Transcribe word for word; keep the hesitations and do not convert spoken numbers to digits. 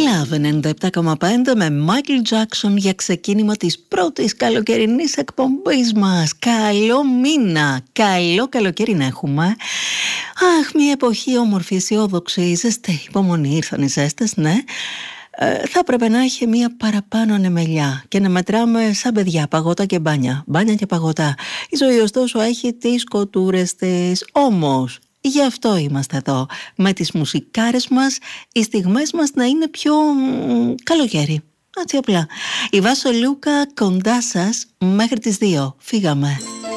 Love ενενήντα επτά κόμμα πέντε με Michael Jackson για ξεκίνημα της πρώτης καλοκαιρινής εκπομπής μας. Καλό μήνα, καλό καλοκαίρι να έχουμε. Αχ, μια εποχή όμορφη, αισιόδοξη, ζεστή, υπομονή, ήρθαν οι ζέστες, ναι. Ε, θα έπρεπε να έχει μια παραπάνω νεμελιά και να μετράμε σαν παιδιά παγωτά και μπάνια, μπάνια και παγωτά. Η ζωή ωστόσο έχει τις κοτούρες της, όμως γι' αυτό είμαστε εδώ, με τις μουσικάρες μας, οι στιγμές μας να είναι πιο μ, καλοκαίρι, έτσι απλά. Η Βάσο Λούκα κοντά σας μέχρι τις δύο, φύγαμε.